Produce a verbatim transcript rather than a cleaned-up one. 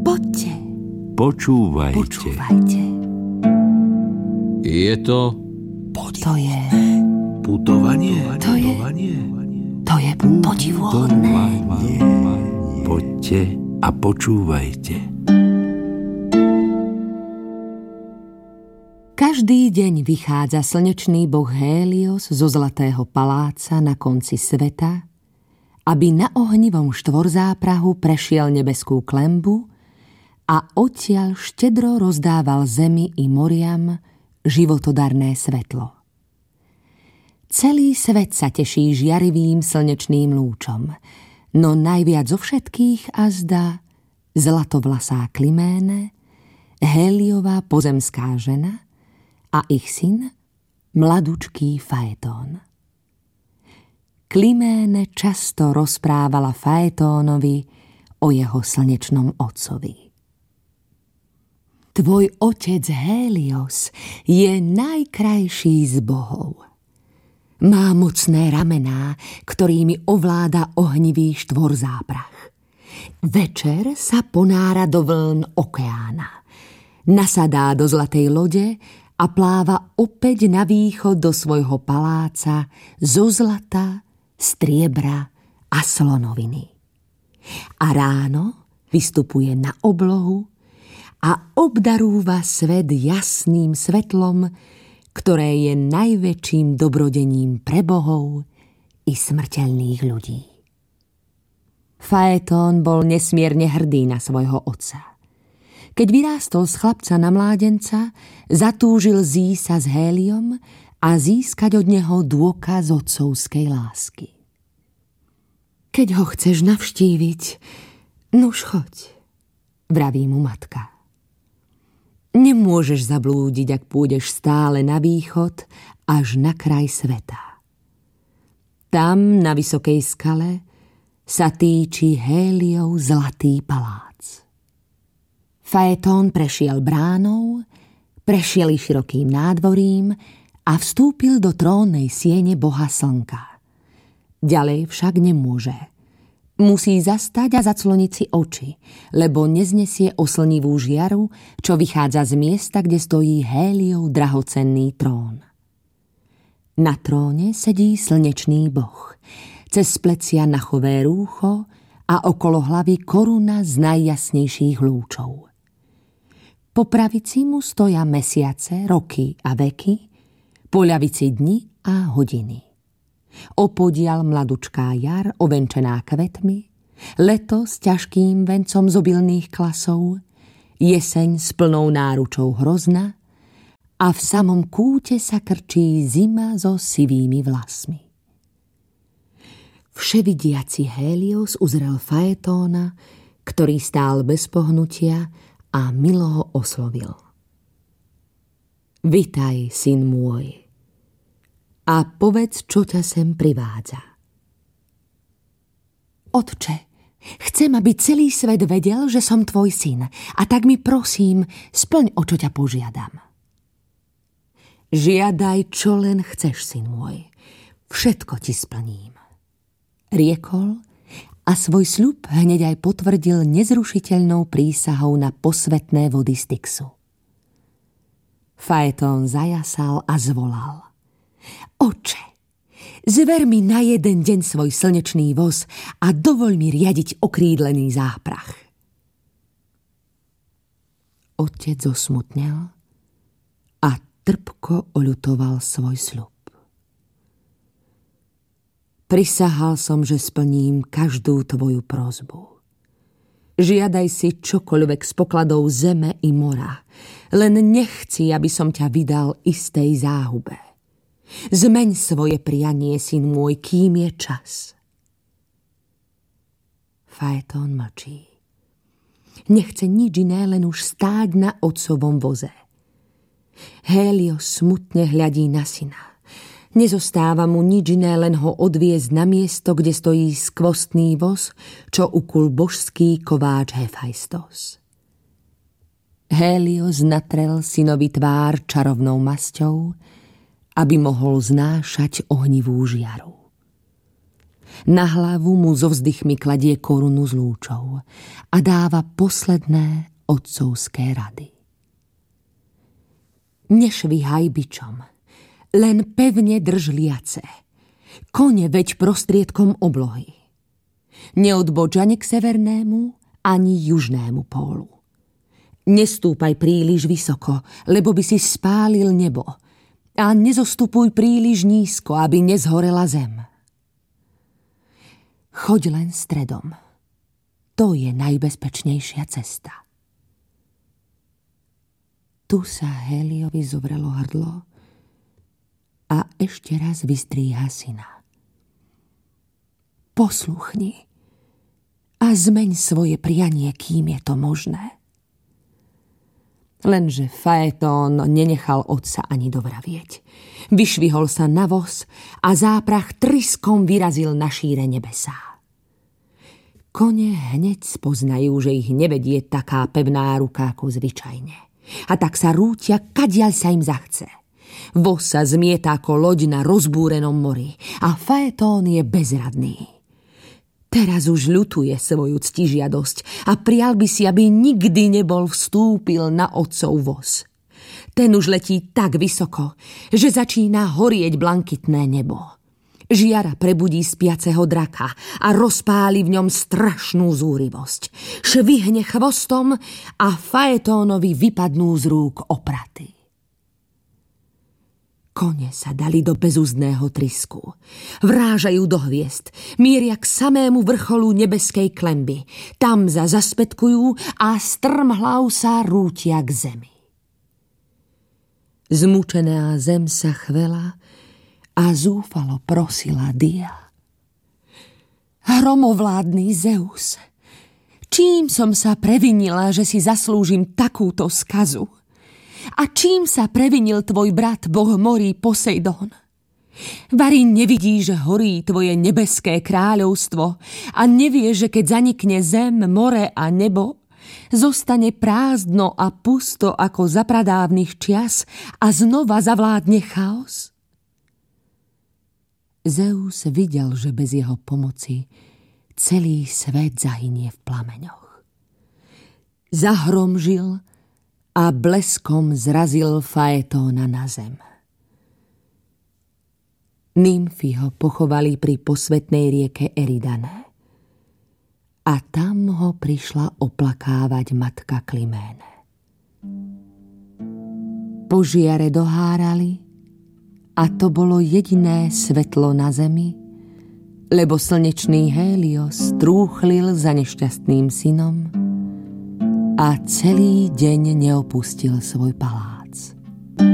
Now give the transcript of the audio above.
Poďte. Počúvajte. Počúvajte. Je to... To je... Putovanie. To je... To je podivuhodné. Poďte a počúvajte. Každý deň vychádza slnečný boh Hélios zo zlatého paláca na konci sveta, aby na ohnivom štvorzáprahu prešiel nebeskú klembu a odtiaľ štedro rozdával zemi i moriam životodarné svetlo. Celý svet sa teší žiarivým slnečným lúčom, no najviac zo všetkých azda zlatovlasá Kliméne, Héliová pozemská žena a ich syn, mladučký Faetón. Kliméne často rozprávala Faetónovi o jeho slnečnom otcovi. Tvoj otec Hélios je najkrajší z bohov. Má mocné ramená, ktorými ovláda ohnivý štvorzáprach. Večer sa ponára do vln okeána. Nasadá do zlatej lode a pláva opäť na východ do svojho paláca zo zlata, striebra a slonoviny. A ráno vystupuje na oblohu a obdarúva svet jasným svetlom, ktoré je najväčším dobrodením pre bohov i smrteľných ľudí. Faetón bol nesmierne hrdý na svojho otca. Keď vyrástol z chlapca na mládenca, zatúžil zísť sa s Héliom a získať od neho dôkaz otcovskej lásky. Keď ho chceš navštíviť, nuž choď, vraví mu matka. Nemôžeš zablúdiť, ak pôjdeš stále na východ až na kraj sveta. Tam, na vysokej skale, sa týči Héliov zlatý palác. Faetón prešiel bránou, prešiel i širokým nádvorím a vstúpil do trónnej siene boha slnka. Ďalej však nemôže. Musí zastať a zacloniť si oči, lebo neznesie oslnivú žiaru, čo vychádza z miesta, kde stojí Héliov drahocenný trón. Na tróne sedí slnečný boh, cez plecia nachové rúcho a okolo hlavy koruna z najjasnejších lúčov. Po pravici mu stoja mesiace, roky a veky, po ľavici dni a hodiny. Opodiaľ mladučká jar, ovenčená kvetmi, leto s ťažkým vencom z obilných klasov, jeseň s plnou náručou hrozna a v samom kúte sa krčí zima so sivými vlasmi. Vševidiaci Hélios uzrel Faetóna, ktorý stál bez pohnutia a milo ho oslovil. Vitaj, syn môj, a povedz, čo ťa sem privádza. Otče, chcem, aby celý svet vedel, že som tvoj syn, a tak mi prosím, splň, o čo ťa požiadam. Žiadaj, čo len chceš, syn môj, všetko ti splním. Riekol a svoj sľub hneď aj potvrdil nezrušiteľnou prísahou na posvetné vody Styxu. Faetón zajasal a zvolal. Oče, zver mi na jeden deň svoj slnečný voz a dovoľ mi riadiť okrídlený záprach. Otec zosmutnel a trpko oľutoval svoj sľub. Prisahal som, že splním každú tvoju prosbu. Žiadaj si čokoľvek z pokladov zeme i mora, len nechci, aby som ťa vydal istej záhube. Zmeň svoje prianie, syn môj, kým je čas. Faetón mlčí. Nechce nič iné, len už stáť na otcovom voze. Hélios smutne hľadí na syna. Nezostáva mu nič iné, len ho odviezť na miesto, kde stojí skvostný voz, čo ukul božský kováč Hefajstos. Hélios natrel synovi tvár čarovnou masťou, aby mohol znášať ohnivú žiaru. Na hlavu mu so vzdychmi kladie korunu z lúčov a dáva posledné otcovské rady. Nešvíhaj bičom, len pevne drž liace. Kone veď prostriedkom oblohy. Neodboč ani k severnému, ani južnému pólu. Nestúpaj príliš vysoko, lebo by si spálil nebo. A nezostupuj príliš nízko, aby nezhorela zem. Choď len stredom. To je najbezpečnejšia cesta. Tu sa Héliovi zovrelo hrdlo a ešte raz vyzdvíha syna. Posluchni a zmeň svoje prianie, kým je to možné. Lenže Faetón nenechal otca ani dovravieť. Vyšvihol sa na voz a záprach tryskom vyrazil na šíre nebesá. Kone hneď spoznajú, že ich nevedie taká pevná ruka ako zvyčajne. A tak sa rútia, kadiaľ sa im zachce. Voz sa zmieta ako loď na rozbúrenom mori a Faetón je bezradný. Teraz už ľutuje svoju ctižiadosť a prial by si, aby nikdy nebol vstúpil na otcov voz. Ten už letí tak vysoko, že začína horieť blankitné nebo. Žiara prebudí spiaceho draka a rozpáli v ňom strašnú zúrivosť. Švihne chvostom a Faetónovi vypadnú z rúk opraty. Kone sa dali do bezúzdného trysku. Vrážajú do hviezd, mieria k samému vrcholu nebeskej klemby. Tam za zaspätkujú a strmhlav sa rútia k zemi. Zmučená zem sa chvela a zúfalo prosila Dia. Hromovládny Zeus, čím som sa previnila, že si zaslúžim takúto skazu? A čím sa previnil tvoj brat, boh morí Poseidón? Vari nevidí, že horí tvoje nebeské kráľovstvo a nevie, že keď zanikne zem, more a nebo, zostane prázdno a pusto ako za pradávnych čias a znova zavládne chaos? Zeus videl, že bez jeho pomoci celý svet zahynie v plameňoch. Zahromžil a bleskom zrazil Faetóna na zem. Nymfy ho pochovali pri posvetnej rieke Eridane a tam ho prišla oplakávať matka Kliméne. Požiare dohárali a to bolo jediné svetlo na zemi, lebo slnečný Hélios trúchlil za nešťastným synom a celý deň neopustil svoj palác.